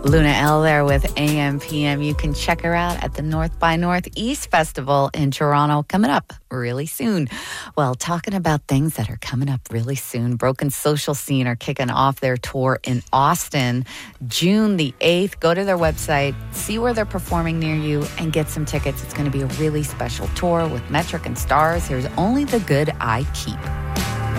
Luna L there with AM PM. You can check her out at the North by Northeast Festival in Toronto coming up really soon. Well, talking about things that are coming up really soon, Broken Social Scene are kicking off their tour in Austin June the 8th. Go to their website, see where they're performing near you, and get some tickets. It's going to be a really special tour with Metric and Stars. Here's Only the Good I Keep.